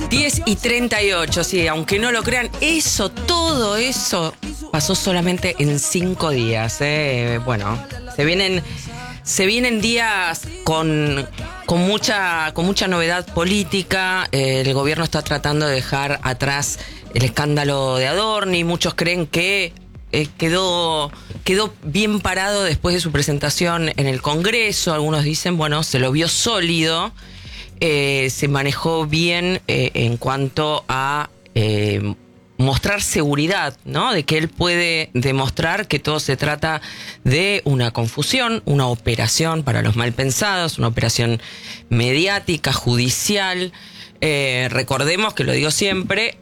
10:38, sí, aunque no lo crean, todo eso pasó solamente en 5 días. Bueno, se vienen días con mucha novedad política. El gobierno está tratando de dejar atrás el escándalo de Adorni. Muchos creen que quedó bien parado después de su presentación en el Congreso. Algunos dicen, bueno, se lo vio sólido. Se manejó bien en cuanto a mostrar seguridad, ¿no? De que él puede demostrar que todo se trata de una confusión, una operación para los malpensados, una operación mediática, judicial. Recordemos que, lo digo siempre,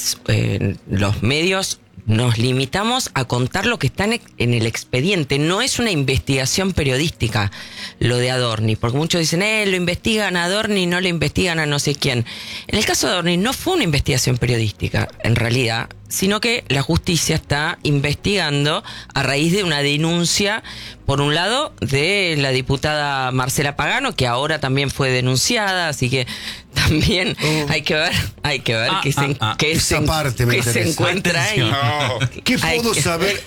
los medios nos limitamos a contar lo que está en el expediente. No es una investigación periodística lo de Adorni, porque muchos dicen, lo investigan a Adorni, no lo investigan a no sé quién. En el caso de Adorni no fue una investigación periodística, en realidad, sino que la justicia está investigando a raíz de una denuncia, por un lado, de la diputada Marcela Pagano, que ahora también fue denunciada, así que también hay que ver qué se encuentra ahí. ¿Qué puedo saber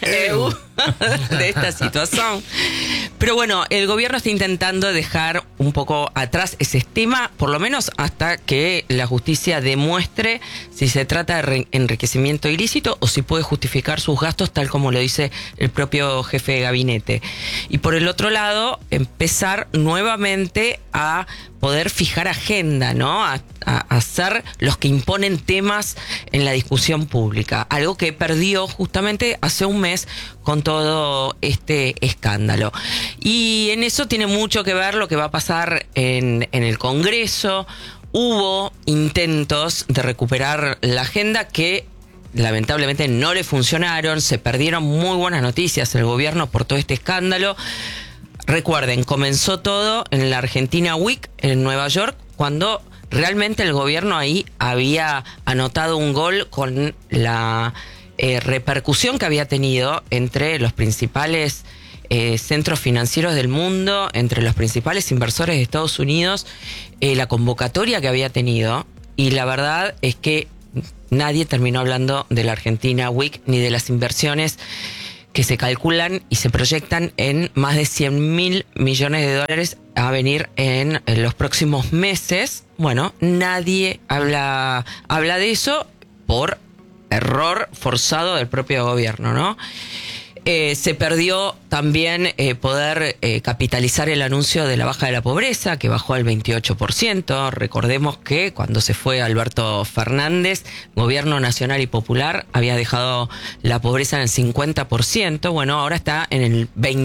de esta situación? Pero bueno, el gobierno está intentando dejar un poco atrás ese tema, por lo menos hasta que la justicia demuestre si se trata de enriquecimiento ilícito o si puede justificar sus gastos, tal como lo dice el propio jefe de gabinete. Y por el otro lado, empezar nuevamente a poder fijar agenda, ¿no? A ser los que imponen temas en la discusión pública. Algo que perdió justamente hace un mes con todo este escándalo. Y en eso tiene mucho que ver lo que va a pasar en el Congreso. Hubo intentos de recuperar la agenda que lamentablemente no le funcionaron. Se perdieron muy buenas noticias el gobierno por todo este escándalo. Recuerden, comenzó todo en la Argentina Week en Nueva York, cuando realmente el gobierno ahí había anotado un gol con la repercusión que había tenido entre los principales centros financieros del mundo, entre los principales inversores de Estados Unidos, la convocatoria que había tenido. Y la verdad es que nadie terminó hablando de la Argentina Week ni de las inversiones que se calculan y se proyectan en más de 100.000 millones de dólares a venir en los próximos meses. Bueno, nadie habla de eso por error forzado del propio gobierno, ¿no? Se perdió también poder capitalizar el anuncio de la baja de la pobreza, que bajó al 28%. Recordemos que cuando se fue Alberto Fernández, gobierno nacional y popular, había dejado la pobreza en el 50%. Bueno, ahora está en el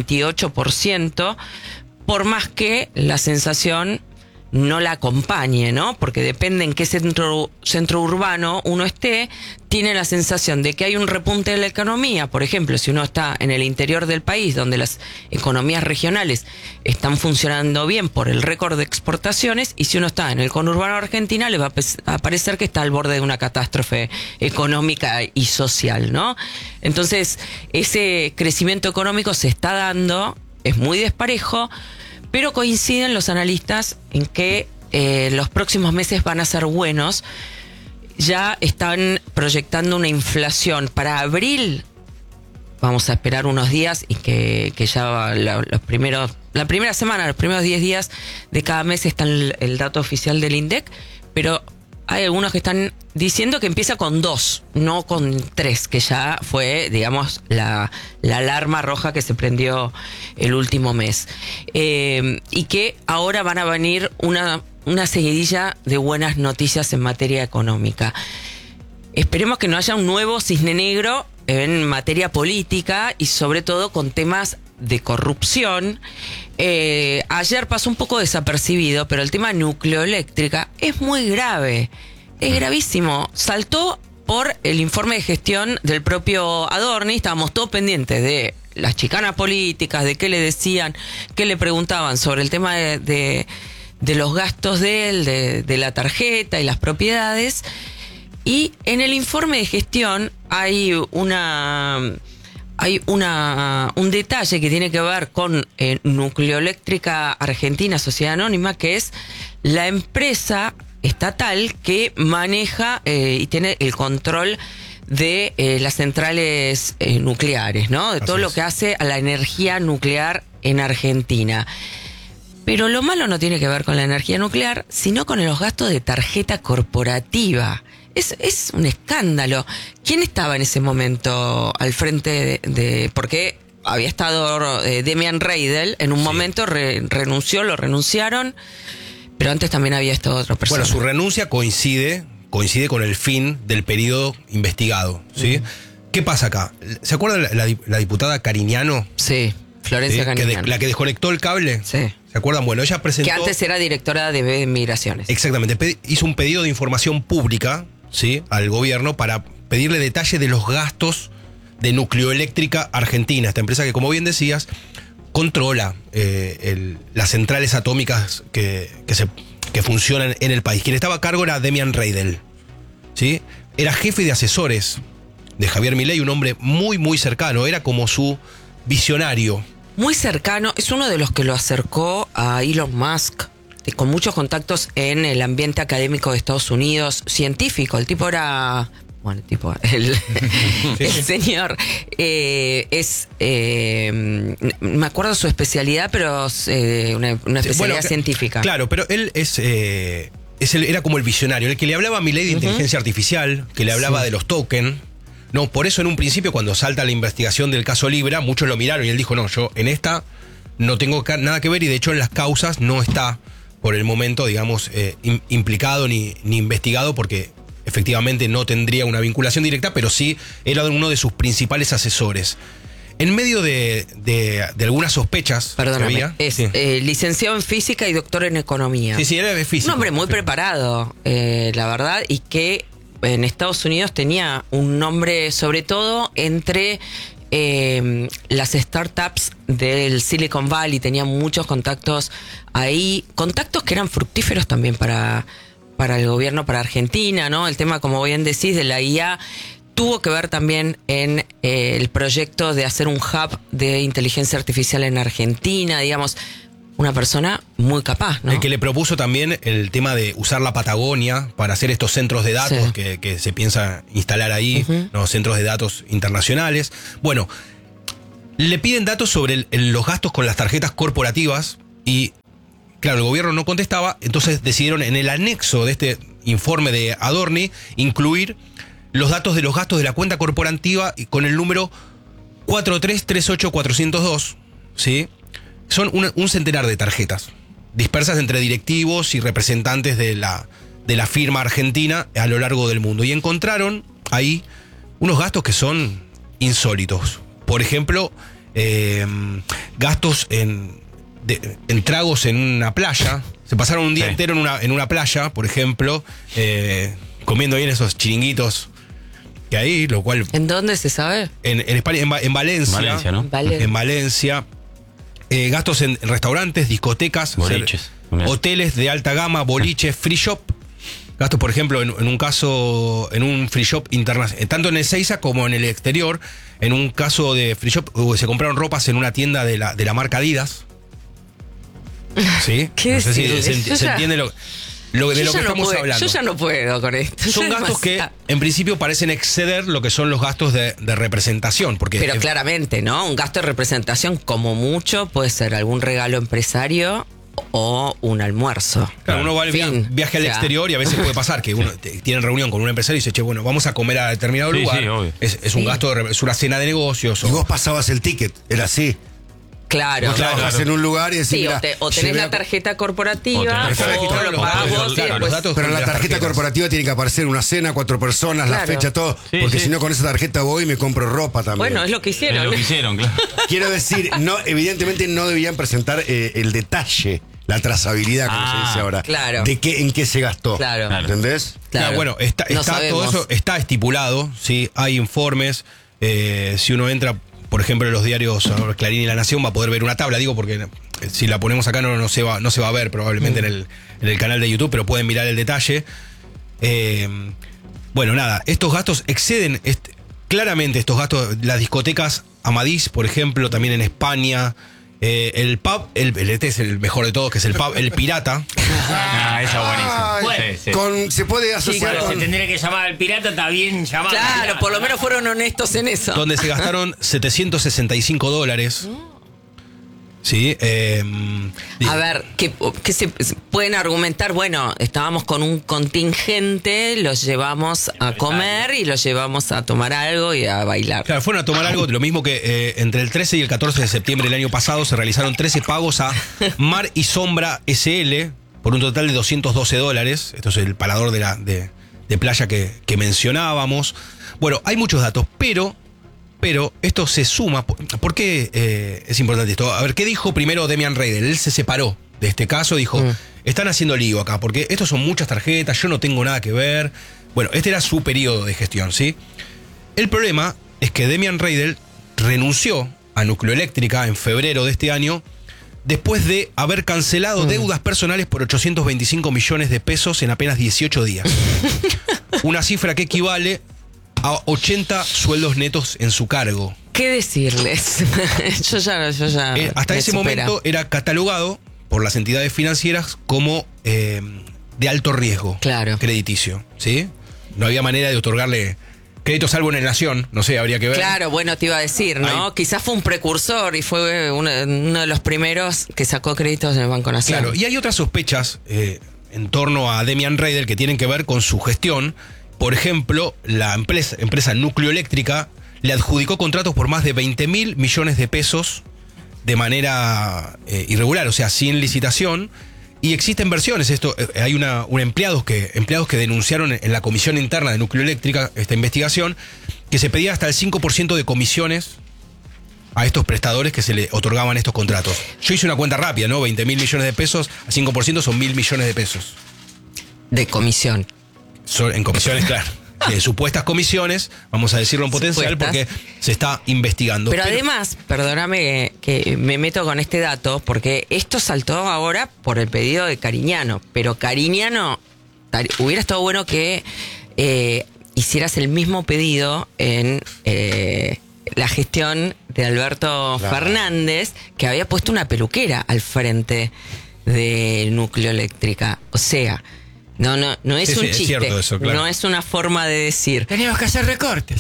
28%, por más que la sensación no la acompañe, ¿no? Porque depende en qué centro urbano uno esté, tiene la sensación de que hay un repunte de la economía. Por ejemplo, si uno está en el interior del país, donde las economías regionales están funcionando bien por el récord de exportaciones, y si uno está en el conurbano de Argentina, le va a parecer que está al borde de una catástrofe económica y social, ¿no? Entonces, ese crecimiento económico se está dando, es muy desparejo, pero coinciden los analistas en que los próximos meses van a ser buenos. Ya están proyectando una inflación para abril. Vamos a esperar unos días y que ya la primera semana, los primeros 10 días de cada mes está el dato oficial del INDEC, pero hay algunos que están diciendo que empieza con 2, no con 3, que ya fue, digamos, la alarma roja que se prendió el último mes. Y que ahora van a venir una seguidilla de buenas noticias en materia económica. Esperemos que no haya un nuevo cisne negro en materia política y sobre todo con temas de corrupción. Ayer pasó un poco desapercibido, pero el tema nucleoeléctrica es muy grave, es gravísimo. Saltó por el informe de gestión del propio Adorni. Estábamos todos pendientes de las chicanas políticas, de qué le decían, qué le preguntaban sobre el tema de los gastos de él, de la tarjeta y las propiedades. Y en el informe de gestión hay un detalle que tiene que ver con Nucleoeléctrica Argentina, Sociedad Anónima, que es la empresa estatal que maneja y tiene el control de las centrales nucleares, ¿no? De todo lo que hace a la energía nuclear en Argentina. Pero lo malo no tiene que ver con la energía nuclear, sino con los gastos de tarjeta corporativa. Es un escándalo. ¿Quién estaba en ese momento al frente de porque había estado Demian Reidel, en un momento renunció, lo renunciaron, pero antes también había estado otra persona. Bueno, su renuncia coincide con el fin del periodo investigado, ¿sí? ¿Qué pasa acá? ¿Se acuerdan la diputada Cariñano? Sí, Florencia Cariñano. La que desconectó el cable. Sí. ¿Se acuerdan? Bueno, ella presentó... Que antes era directora de Migraciones. Exactamente. Hizo un pedido de información pública, ¿sí?, al gobierno para pedirle detalle de los gastos de Nucleoeléctrica Argentina, esta empresa que, como bien decías, controla las centrales atómicas que funcionan en el país. Quien estaba a cargo era Demian Reidel, ¿sí? Era jefe de asesores de Javier Milei, un hombre muy, muy cercano, era como su visionario. Muy cercano, es uno de los que lo acercó a Elon Musk, con muchos contactos en el ambiente académico de Estados Unidos, científico. El tipo era... Bueno, el señor me acuerdo su especialidad, pero una especialidad científica. Claro, pero él era como el visionario, el que le hablaba a Milei de inteligencia artificial, que le hablaba de los tokens. No, por eso en un principio, cuando salta la investigación del caso Libra, muchos lo miraron y él dijo, no, yo en esta no tengo nada que ver, y de hecho en las causas no está por el momento, digamos, implicado ni investigado, porque efectivamente no tendría una vinculación directa, pero sí era uno de sus principales asesores. En medio de algunas sospechas... Perdóname, licenciado en física y doctor en economía. Sí, era de física. Un hombre muy preparado, la verdad, y que en Estados Unidos tenía un nombre, sobre todo entre las startups del Silicon Valley. Tenía muchos contactos ahí, contactos que eran fructíferos también para el gobierno, para Argentina, ¿no? El tema, como bien decís, de la IA tuvo que ver también en el proyecto de hacer un hub de inteligencia artificial en Argentina, digamos, una persona muy capaz, ¿no? El que le propuso también el tema de usar la Patagonia para hacer estos centros de datos que se piensa instalar ahí, ¿no? Centros de datos internacionales. Bueno, le piden datos sobre los gastos con las tarjetas corporativas y... Claro, el gobierno no contestaba, entonces decidieron en el anexo de este informe de Adorni incluir los datos de los gastos de la cuenta corporativa con el número 4338402, ¿sí? Son un centenar de tarjetas dispersas entre directivos y representantes de la firma argentina a lo largo del mundo. Y encontraron ahí unos gastos que son insólitos. Por ejemplo, gastos en tragos en una playa. Se pasaron un día entero en una playa, por ejemplo, comiendo ahí en esos chiringuitos que hay, lo cual... ¿En dónde se sabe? En España, en Valencia. Valencia, ¿no? En Valencia. Gastos en restaurantes, discotecas, boliches, hoteles de alta gama, boliches, free shop. Gastos, por ejemplo, en un caso, en un free shop internacional, tanto en Ezeiza como en el exterior. En un caso de free shop, se compraron ropas en una tienda de la marca Adidas. ¿Sí? ¿Qué no sé si se ya, entiende de lo que estamos hablando. Yo ya no puedo con esto. Son gastos que en principio parecen exceder lo que son los gastos de representación. Pero claramente, ¿no? Un gasto de representación como mucho puede ser algún regalo empresario o un almuerzo. Claro, uno va al viaje al exterior y a veces puede pasar que uno tiene reunión con un empresario y dice, che, bueno, vamos a comer a determinado lugar. Sí, obvio. Es un gasto, es una cena de negocios. Y vos pasabas el ticket, era así. Claro. Vos trabajás en un lugar y decís, sí, mira, o tenés la tarjeta corporativa o los pagos. Pero en la tarjeta corporativa tiene que aparecer una cena, 4 personas, la fecha, todo. Sí, porque si no, con esa tarjeta voy y me compro ropa también. Bueno, es lo que hicieron. Claro. Quiero decir, no, evidentemente no debían presentar el detalle, la trazabilidad, como se dice ahora. Claro. De en qué se gastó. Claro. ¿Entendés? Claro, bueno, todo eso está estipulado, ¿sí? Hay informes. Si uno entra, por ejemplo, en los diarios Clarín y La Nación, va a poder ver una tabla, digo, porque si la ponemos acá no se va a ver probablemente en el canal de YouTube, pero pueden mirar el detalle. Bueno, nada, estos gastos exceden claramente estos gastos. Las discotecas Amadís, por ejemplo, también en España. El pub, este es el mejor de todos, que es el pub El Pirata. Ah, esa es buenísima. Ay, Sí. se puede asociar Chicos, con... Se tendría que llamar al pirata, está bien llamado. Claro, por lo menos fueron honestos en eso. Donde se gastaron $765. Sí, A ver, ¿qué se pueden argumentar? Bueno, estábamos con un contingente, los llevamos a comer y los llevamos a tomar algo y a bailar. claro, fueron a tomar algo, lo mismo que entre el 13 y el 14 de septiembre del año pasado se realizaron 13 pagos a Mar y Sombra SL por un total de $212. Esto es el parador de playa que mencionábamos. Bueno, hay muchos datos, pero esto se suma. ¿Por qué es importante esto? A ver, ¿qué dijo primero Demian Reidel? Él se separó de este caso, dijo, están haciendo lío acá, porque estos son muchas tarjetas, yo no tengo nada que ver. Bueno, este era su periodo de gestión, ¿sí? El problema es que Demian Reidel renunció a Nucleoeléctrica en febrero de este año después de haber cancelado deudas personales por 825 millones de pesos en apenas 18 días. Una cifra que equivale a 80 sueldos netos en su cargo. ¿Qué decirles? yo ya Hasta me ese supera. momento era catalogado por las entidades financieras como de alto riesgo crediticio, ¿sí? No había manera de otorgarle crédito salvo en el Nación, no sé, habría que ver. Claro, bueno, te iba a decir, ¿no? Quizás fue un precursor y fue uno de los primeros que sacó créditos en el Banco Nacional. Claro, y hay otras sospechas en torno a Demian Reidel que tienen que ver con su gestión. Por ejemplo, la empresa Nucleoeléctrica le adjudicó contratos por más de 20.000 millones de pesos de manera irregular, o sea, sin licitación. Y existen versiones, hay empleados que denunciaron en la comisión interna de Nucleoeléctrica esta investigación, que se pedía hasta el 5% de comisiones a estos prestadores que se le otorgaban estos contratos. Yo hice una cuenta rápida, ¿no? 20.000 millones de pesos, a 5% son 1.000 millones de pesos. De comisión. En comisiones, claro. De supuestas comisiones, vamos a decirlo en potencial, Supuestas. porque se está investigando. Pero además, perdóname que me meto con este dato, porque esto saltó ahora por el pedido de Cariñano, pero Cariñano, hubiera estado bueno que hicieras el mismo pedido en la gestión de Alberto Fernández, que había puesto una peluquera al frente de Nucleoeléctrica. O sea, no es Sí, un sí, es chiste, cierto eso, claro. no es una forma de decir. Tenemos que hacer recortes.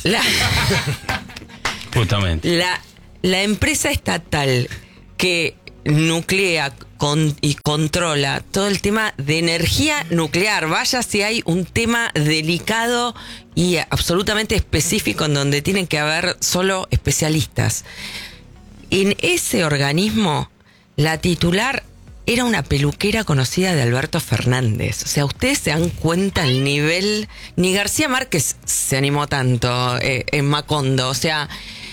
Justamente. La empresa estatal que nuclea y controla todo el tema de energía nuclear, vaya si hay un tema delicado y absolutamente específico en donde tienen que haber solo especialistas. En ese organismo, la titular era una peluquera conocida de Alberto Fernández. O sea, ustedes se dan cuenta el nivel. Ni García Márquez se animó tanto en Macondo. O sea,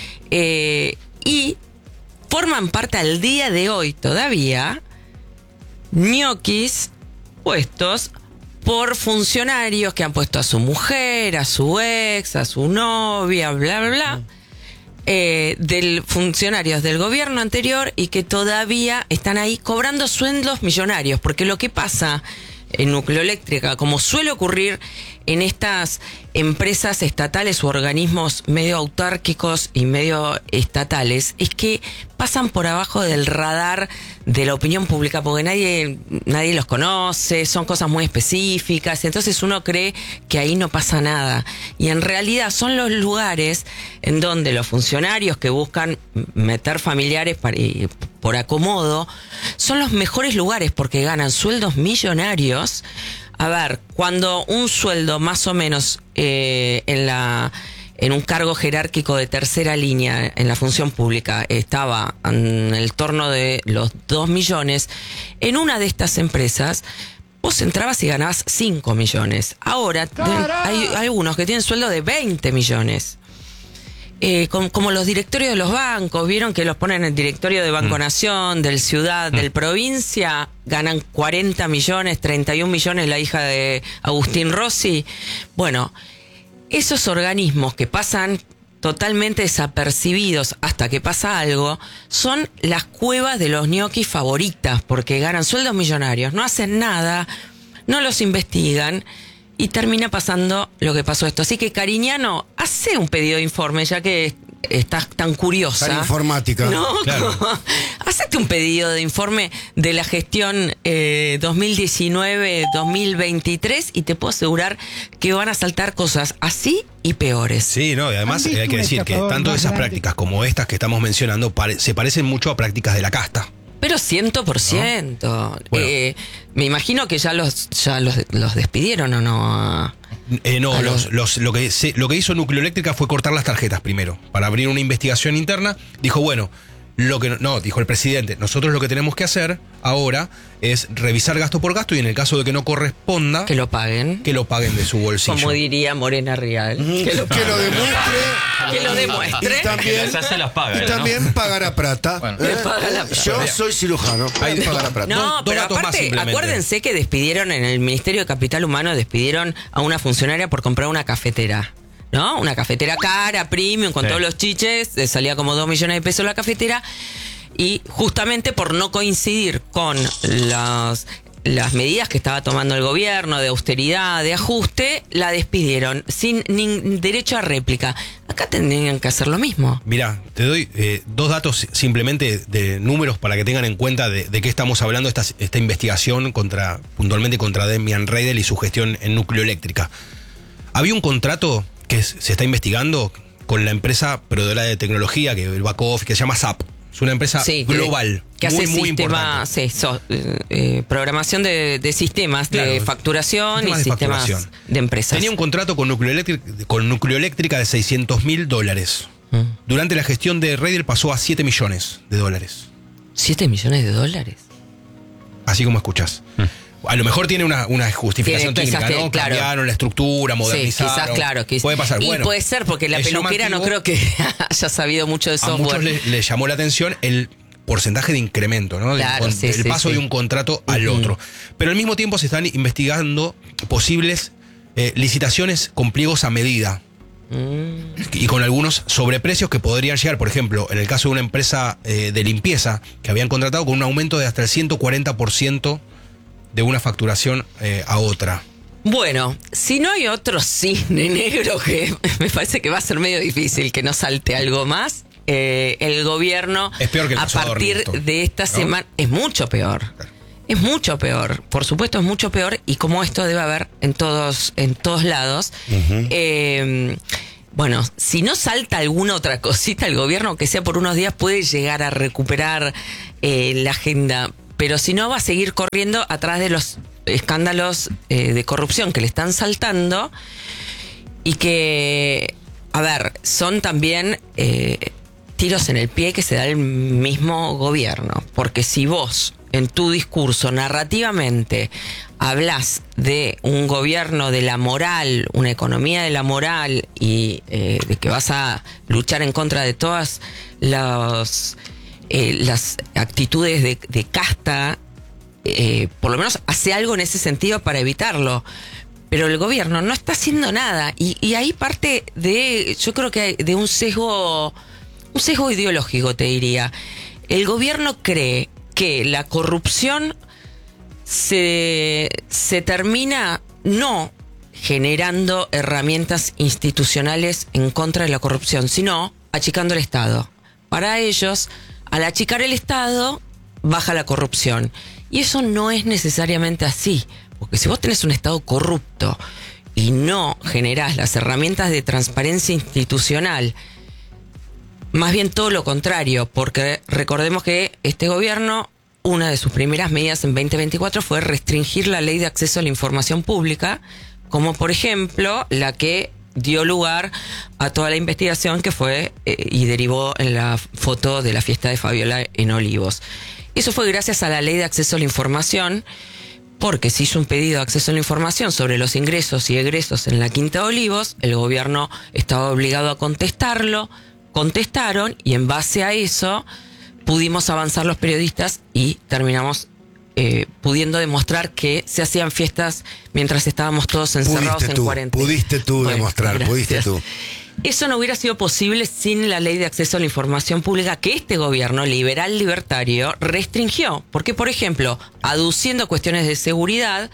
y forman parte al día de hoy todavía ñoquis puestos por funcionarios que han puesto a su mujer, a su ex, a su novia, bla, bla, bla. Funcionarios del gobierno anterior y que todavía están ahí cobrando sueldos millonarios, porque lo que pasa en Nucleoeléctrica, como suele ocurrir en estas empresas estatales u organismos medio autárquicos y medio estatales, es que pasan por abajo del radar de la opinión pública, porque nadie los conoce, son cosas muy específicas, entonces uno cree que ahí no pasa nada. Y en realidad son los lugares en donde los funcionarios que buscan meter familiares por acomodo, son los mejores lugares porque ganan sueldos millonarios. A ver, cuando un sueldo más o menos en un cargo jerárquico de tercera línea en la función pública estaba en el torno de los 2 millones, en una de estas empresas vos entrabas y ganabas 5 millones. Ahora hay algunos que tienen sueldo de 20 millones. Como los directorios de los bancos, vieron que los ponen en el directorio de Banco Nación, del Ciudad, del Provincia, ganan 40 millones, 31 millones la hija de Agustín Rossi. Bueno, esos organismos que pasan totalmente desapercibidos hasta que pasa algo, son las cuevas de los ñoquis favoritas, porque ganan sueldos millonarios, no hacen nada, no los investigan, y termina pasando lo que pasó esto. Así que, Cariñano, hace un pedido de informe, ya que estás tan curiosa. Tan informática. No, Claro. hacete un pedido de informe de la gestión 2019-2023 y te puedo asegurar que van a saltar cosas así y peores. Sí, no, y además ¿Han visto hay que un decir que estafador tanto más esas grande? prácticas como estas que estamos mencionando se parecen mucho a prácticas de la casta. Pero 100%. Bueno. Me imagino que ya los despidieron o no. No, A lo que hizo Nucleoeléctrica fue cortar las tarjetas primero, para abrir una investigación interna. Dijo, bueno, dijo el presidente, nosotros lo que tenemos que hacer ahora es revisar gasto por gasto y en el caso de que no corresponda, Que lo paguen. que lo paguen de su bolsillo. Como diría Morena Real. Que lo demuestre. Que lo demuestre. Y también, Las hace, las paga, y ¿no? también pagará plata. Bueno. Le paga la plata. Yo soy cirujano. Hay- Pagará plata. No, Dos pero datos más aparte, simplemente. acuérdense que despidieron en el Ministerio de Capital Humano, despidieron a una funcionaria por comprar una cafetera. ¿No? Una cafetera cara, premium, con Sí. todos los chiches, salía como 2 millones de pesos la cafetera. Y justamente por no coincidir con las medidas que estaba tomando el gobierno de austeridad, de ajuste, la despidieron sin derecho a réplica. Acá tendrían que hacer lo mismo. Mirá, te doy 2 datos simplemente de números para que tengan en cuenta de qué estamos hablando esta investigación puntualmente contra Demian Reidel y su gestión en Nucleoeléctrica. Había un contrato que se está investigando con la empresa proveedora de tecnología, que el back office, que se llama SAP. Es una empresa global, que muy, hace muy sistema, importante. programación de sistemas Claro, de facturación sistemas y de sistemas facturación. de empresas. Tenía un contrato con Nucleoeléctrica de $600.000. Durante la gestión de Reidel pasó a $7 millones. $7 millones. Así como escuchas. A lo mejor tiene una justificación Tiene, quizás técnica, ¿no? claro. Cambiaron la estructura, Sí, modernizaron. quizás, claro. Puede pasar. Y Bueno, puede ser, porque la es peluquera no llamativo. creo que haya sabido mucho de A muchos software. le llamó la atención el porcentaje de incremento, ¿no? Claro, sí, el sí, paso sí. de un contrato al otro. Pero al mismo tiempo se están investigando posibles licitaciones con pliegos a medida. Y con algunos sobreprecios que podrían llegar, por ejemplo, en el caso de una empresa de limpieza que habían contratado con un aumento de hasta el 140% de una facturación a otra. Bueno, si no hay otro cisne negro, que me parece que va a ser medio difícil que no salte algo más, el gobierno Es peor que el a caso partir Adorni, esto, de esta ¿no? semana es mucho peor. Es mucho peor, por supuesto es mucho peor, y como esto debe haber en todos lados. Bueno, si no salta alguna otra cosita, el gobierno, aunque sea por unos días, puede llegar a recuperar la agenda, pero si no va a seguir corriendo atrás de los escándalos de corrupción que le están saltando y que, a ver, son también tiros en el pie que se da el mismo gobierno, porque si vos en tu discurso narrativamente hablas de un gobierno de la moral, una economía de la moral y de que vas a luchar en contra de todas las actitudes de casta, por lo menos hace algo en ese sentido para evitarlo. Pero el gobierno no está haciendo nada y ahí parte de, yo creo que de un sesgo ideológico, te diría. El gobierno cree que la corrupción se termina no generando herramientas institucionales en contra de la corrupción, sino achicando el Estado. Para ellos, al achicar el Estado, baja la corrupción. Y eso no es necesariamente así, porque si vos tenés un Estado corrupto y no generás las herramientas de transparencia institucional, más bien todo lo contrario, porque recordemos que este gobierno, una de sus primeras medidas en 2024 fue restringir la ley de acceso a la información pública, como por ejemplo la que dio lugar a toda la investigación que fue y derivó en la foto de la fiesta de Fabiola en Olivos. Eso fue gracias a la ley de acceso a la información, porque se hizo un pedido de acceso a la información sobre los ingresos y egresos en la Quinta de Olivos, el gobierno estaba obligado a contestarlo, contestaron y en base a eso pudimos avanzar los periodistas y terminamos pudiendo demostrar que se hacían fiestas mientras estábamos todos encerrados en cuarentena. Pudiste tú demostrar, gracias. pudiste tú. Eso no hubiera sido posible sin la ley de acceso a la información pública que este gobierno liberal libertario restringió. Porque, por ejemplo, aduciendo cuestiones de seguridad,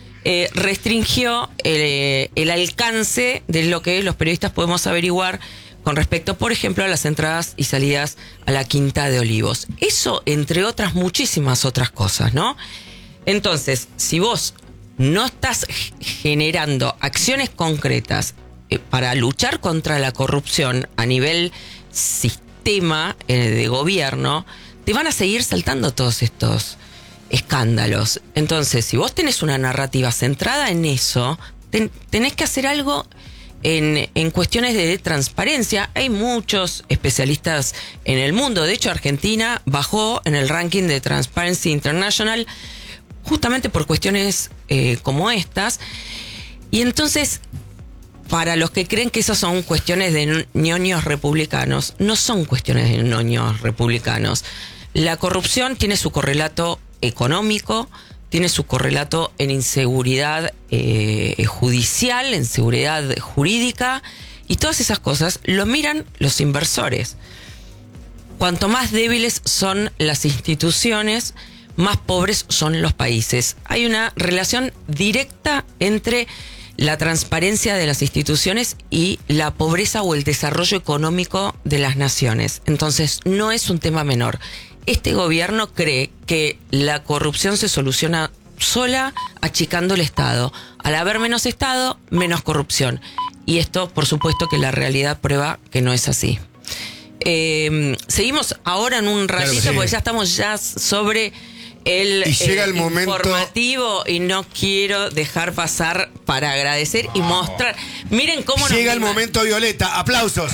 restringió el alcance de lo que los periodistas podemos averiguar con respecto, por ejemplo, a las entradas y salidas a la Quinta de Olivos. Eso, entre otras muchísimas otras cosas, ¿no? Entonces, si vos no estás generando acciones concretas para luchar contra la corrupción a nivel sistema de gobierno, te van a seguir saltando todos estos escándalos. Entonces, si vos tenés una narrativa centrada en eso, tenés que hacer algo en cuestiones de transparencia. Hay muchos especialistas en el mundo. De hecho, Argentina bajó en el ranking de Transparency International justamente por cuestiones como estas. Y entonces, para los que creen que esas son cuestiones de ñoños republicanos, no son cuestiones de ñoños republicanos. La corrupción tiene su correlato económico, tiene su correlato en inseguridad judicial, en seguridad jurídica, y todas esas cosas lo miran los inversores. Cuanto más débiles son las instituciones, más pobres son los países. Hay una relación directa entre la transparencia de las instituciones y la pobreza o el desarrollo económico de las naciones. Entonces, no es un tema menor. Este gobierno cree que la corrupción se soluciona sola achicando el Estado. Al haber menos Estado, menos corrupción. Y esto, por supuesto, que la realidad prueba que no es así. Seguimos ahora en un ratito, Claro, sí. porque ya estamos sobre el Y llega el momento informativo, y no quiero dejar pasar para agradecer y mostrar. Miren cómo nos Llega el mima. momento, Violeta. ¡Aplausos!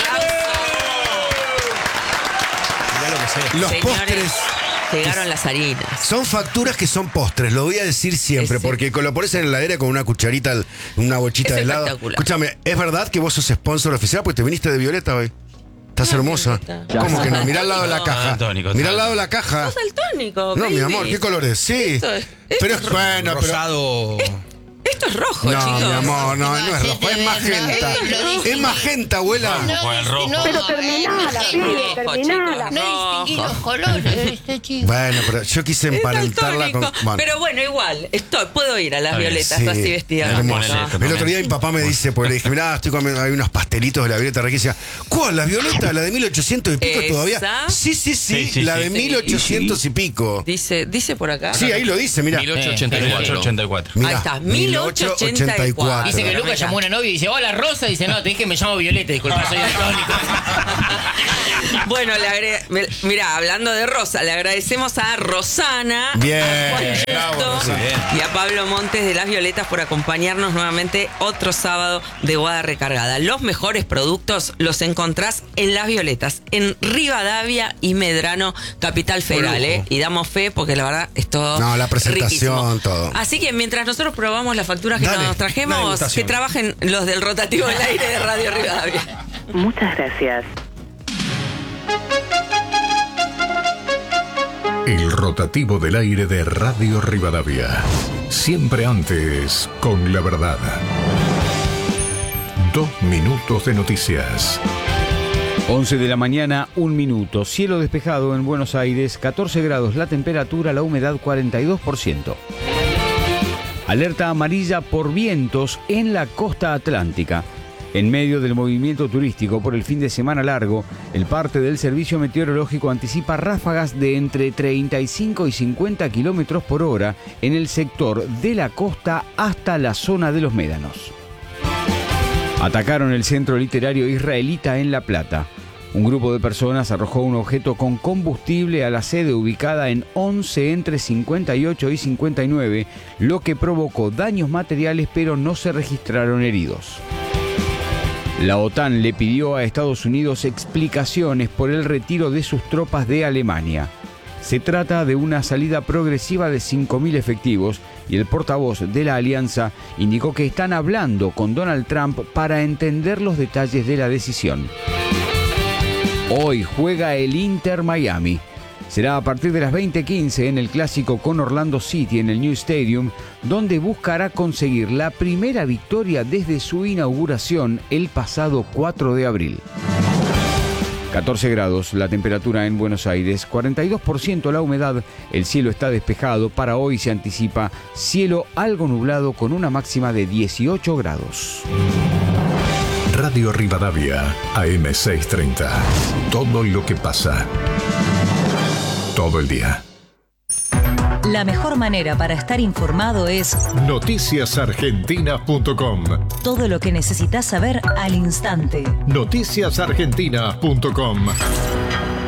Mirá lo que sé. Los Señores, postres llegaron las harinas. son facturas que son postres, lo voy a decir siempre, Sí. porque lo pones en la heladera con una cucharita, una bochita Es de helado. espectacular. Escúchame, ¿es verdad que vos sos sponsor oficial? Porque te viniste de Violeta hoy. Estás hermosa. Violeta. ¿Cómo que no? Mirá al lado de la caja. Daltónico, Mirá al lado de la caja. Sos daltónico, No, mi baby. amor, ¿qué colores? Sí. Esto es Pero es bueno, pero. Rosado. Esto es rojo, No, chicos. mi amor, no es Sí, rojo, te es ves, magenta. no, Es magenta, abuela. Con el rojo. Pero terminala, pibe, Rojo, terminala. chicos. No distinguí los colores, chico. Bueno, pero yo quise Es emparentarla con. daltónico. Bueno. Pero bueno, igual, puedo ir a las Está bien. violetas Sí, así vestidas. hermoso. ¿no? El otro día mi papá me dice, porque le dije, mirá, estoy comiendo, hay unos pastelitos de la Violeta riquísima. ¿Cuál? ¿La Violeta? ¿La de 1800 y pico ¿Esa? todavía? Sí, Sí, la de sí. 1800 y pico. Dice por acá. Sí, ahí lo dice, mirá. 1884. Mirá, Ahí está, 1884. Dice que Lucas llamó a una novia y dice, hola Rosa, dice, no, te dije que me llamo Violeta, disculpa, soy daltónico. Bueno, mira, hablando de Rosa, le agradecemos a Rosana, Bien, a Juan bravo, Justo Rosana. y a Pablo Montes de Las Violetas por acompañarnos nuevamente otro sábado de Guada Recargada. Los mejores productos los encontrás en Las Violetas, en Rivadavia y Medrano, Capital Federal, lujo. Y damos fe porque la verdad es todo No, la presentación, riquísimo. todo. Así que mientras nosotros probamos las facturas que Dale, nos dale, trajemos, degustación. que trabajen los del rotativo del aire de Radio Rivadavia. Muchas gracias. El rotativo del aire de Radio Rivadavia. Siempre antes, con la verdad. 2 minutos de noticias. 11 de la mañana, 1 minuto. Cielo despejado en Buenos Aires, 14 grados la temperatura, la humedad 42%. Alerta amarilla por vientos en la costa atlántica. En medio del movimiento turístico por el fin de semana largo, el parte del Servicio Meteorológico anticipa ráfagas de entre 35 y 50 kilómetros por hora en el sector de la costa hasta la zona de los Médanos. Atacaron el centro literario israelita en La Plata. Un grupo de personas arrojó un objeto con combustible a la sede ubicada en 11 entre 58 y 59, lo que provocó daños materiales pero no se registraron heridos. La OTAN le pidió a Estados Unidos explicaciones por el retiro de sus tropas de Alemania. Se trata de una salida progresiva de 5.000 efectivos y el portavoz de la alianza indicó que están hablando con Donald Trump para entender los detalles de la decisión. Hoy juega el Inter Miami. Será a partir de las 20:15 en el clásico con Orlando City en el New Stadium, donde buscará conseguir la primera victoria desde su inauguración el pasado 4 de abril. 14 grados la temperatura en Buenos Aires, 42% la humedad, el cielo está despejado. Para hoy se anticipa cielo algo nublado con una máxima de 18 grados. Radio Rivadavia, AM630. Todo lo que pasa. Todo el día. La mejor manera para estar informado es noticiasargentina.com. todo lo que necesitas saber al instante. Noticiasargentina.com.